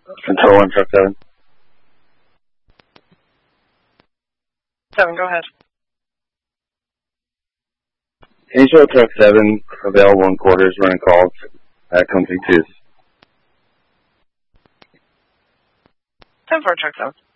Control 1, truck 7. 7, go ahead. Can you show truck 7 available in quarters running calls at Country 2? 10-4, truck 7.